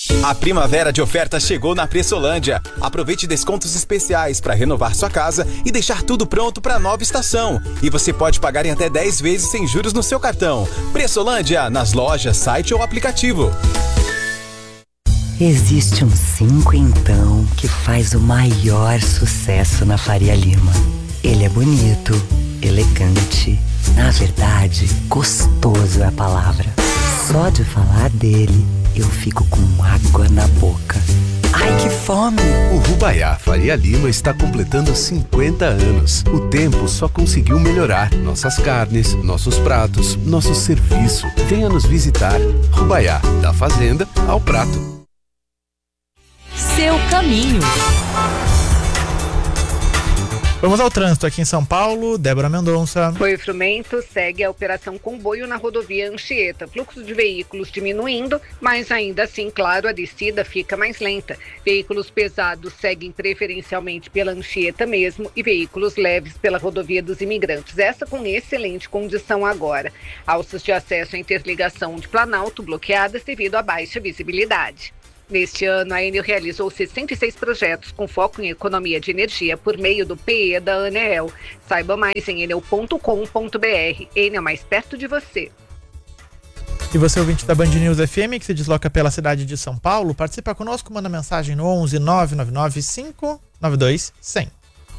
A primavera de ofertas chegou na Pressolândia. Aproveite descontos especiais para renovar sua casa e deixar tudo pronto para a nova estação. E você pode pagar em até 10 vezes sem juros no seu cartão. Pressolândia, nas lojas, site ou aplicativo. Existe um 5 então que faz o maior sucesso na Faria Lima. Ele é bonito, elegante, na verdade, gostoso é a palavra. Só de falar dele, eu fico com água na boca. Ai, que fome! O Rubaiá Faria Lima está completando 50 anos. O tempo só conseguiu melhorar nossas carnes, nossos pratos, nosso serviço. Venha nos visitar. Rubaiá, da fazenda ao prato. Seu caminho. Vamos ao trânsito aqui em São Paulo. Débora Mendonça. Foi Frumento, segue a operação comboio na rodovia Anchieta. Fluxo de veículos diminuindo, mas ainda assim, claro, a descida fica mais lenta. Veículos pesados seguem preferencialmente pela Anchieta mesmo e veículos leves pela rodovia dos Imigrantes. Essa com excelente condição agora. Alças de acesso à interligação de Planalto bloqueadas devido à baixa visibilidade. Neste ano, a Enel realizou 66 projetos com foco em economia de energia por meio do PE da ANEEL. Saiba mais em enel.com.br. Enel, mais perto de você. E você, ouvinte da Band News FM, que se desloca pela cidade de São Paulo, participa conosco, manda mensagem no 11 999 592 100.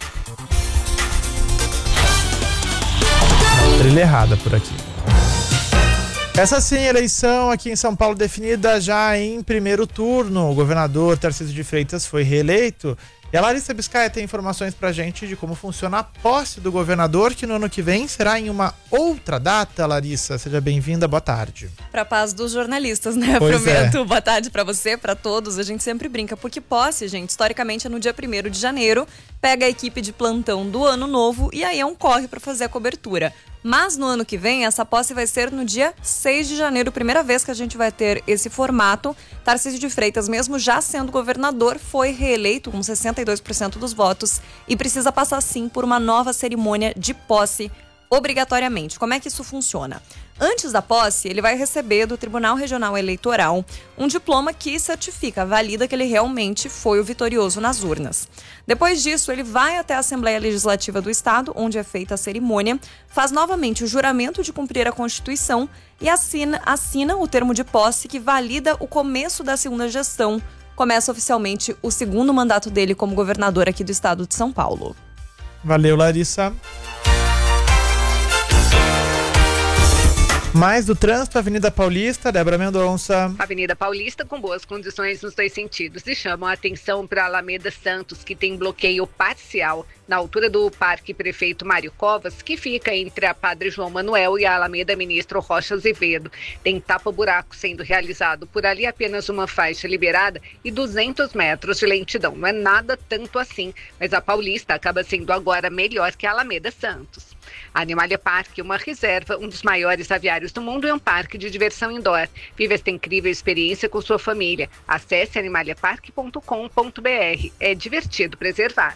Trilha errada por aqui. Essa sim, eleição aqui em São Paulo definida já em primeiro turno. O governador Tarcísio de Freitas foi reeleito. E a Larissa Biscaia tem informações pra gente de como funciona a posse do governador, que no ano que vem será em uma outra data. Larissa, seja bem-vinda, boa tarde. Pra paz dos jornalistas, né? Pois Prometo. Boa tarde pra você, pra todos. A gente sempre brinca, porque posse, gente, historicamente é no dia 1º de janeiro, pega a equipe de plantão do ano novo e aí é um corre pra fazer a cobertura. Mas no ano que vem, essa posse vai ser no dia 6 de janeiro, primeira vez que a gente vai ter esse formato. Tarcísio de Freitas, mesmo já sendo governador, foi reeleito com 62% dos votos e precisa passar sim por uma nova cerimônia de posse obrigatoriamente. Como é que isso funciona? Antes da posse, ele vai receber do Tribunal Regional Eleitoral um diploma que certifica, valida que ele realmente foi o vitorioso nas urnas. Depois disso, ele vai até a Assembleia Legislativa do Estado, onde é feita a cerimônia, faz novamente o juramento de cumprir a Constituição e assina o termo de posse que valida o começo da segunda gestão. Começa oficialmente o segundo mandato dele como governador aqui do estado de São Paulo. Valeu, Larissa. Mais do trânsito, Avenida Paulista, Débora Mendonça. Avenida Paulista com boas condições nos dois sentidos e chamam a atenção para a Alameda Santos, que tem bloqueio parcial na altura do Parque Prefeito Mário Covas, que fica entre a Padre João Manuel e a Alameda Ministro Rocha Azevedo. Tem tapa-buraco sendo realizado por ali, apenas uma faixa liberada e 200 metros de lentidão. Não é nada tanto assim, mas a Paulista acaba sendo agora melhor que a Alameda Santos. A Animalia Park, uma reserva, um dos maiores aviários do mundo e um parque de diversão indoor. Viva esta incrível experiência com sua família. Acesse animaliapark.com.br. É divertido preservar.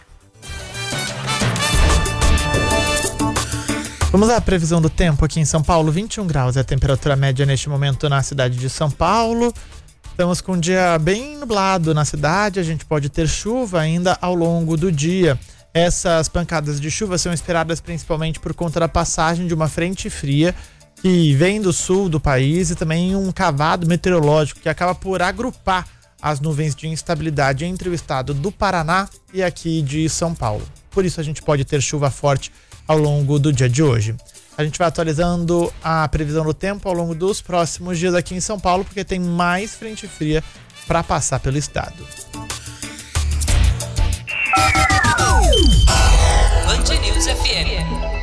Vamos à previsão do tempo aqui em São Paulo. 21 graus é a temperatura média neste momento na cidade de São Paulo. Estamos com um dia bem nublado na cidade. A gente pode ter chuva ainda ao longo do dia. Essas pancadas de chuva são esperadas principalmente por conta da passagem de uma frente fria que vem do sul do país e também um cavado meteorológico que acaba por agrupar as nuvens de instabilidade entre o estado do Paraná e aqui de São Paulo. Por isso a gente pode ter chuva forte ao longo do dia de hoje. A gente vai atualizando a previsão do tempo ao longo dos próximos dias aqui em São Paulo, porque tem mais frente fria para passar pelo estado. Band News FM.